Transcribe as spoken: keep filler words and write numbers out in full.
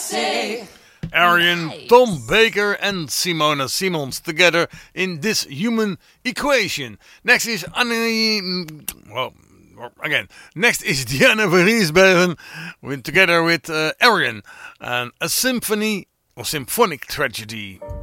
Arian, Tom Baker and Simona Simons together in This Human Equation. Next is Annie... Well, again. Next is Diana Verriesbergen with, together with uh, Arian and A Symphony or Symphonic Tragedy.